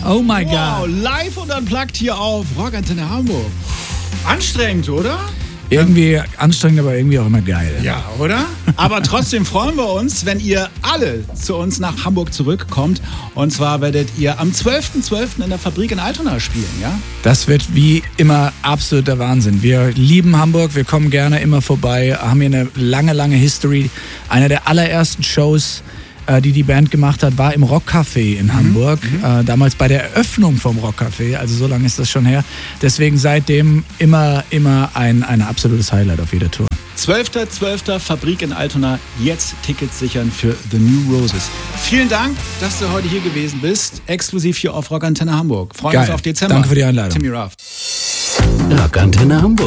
Oh my God. Wow, live und unplugged hier auf Rockantenne Hamburg. Anstrengend, oder? Irgendwie anstrengend, aber irgendwie auch immer geil. Ja, oder? Aber trotzdem freuen wir uns, wenn ihr alle zu uns nach Hamburg zurückkommt. Und zwar werdet ihr am 12.12. in der Fabrik in Altona spielen, ja? Das wird wie immer absoluter Wahnsinn. Wir lieben Hamburg, wir kommen gerne immer vorbei, haben hier eine lange, lange History. Einer der allerersten Shows, die Band gemacht hat, war im Rockcafé in Hamburg. Damals bei der Eröffnung vom Rockcafé, also so lange ist das schon her. Deswegen seitdem immer ein absolutes Highlight auf jeder Tour. 12.12. Fabrik in Altona. Jetzt Tickets sichern für The New Roses. Vielen Dank, dass du heute hier gewesen bist. Exklusiv hier auf Rockantenne Hamburg. Freuen uns auf Dezember. Danke für die Einladung. Timmy Ruff. Rockantenne Hamburg.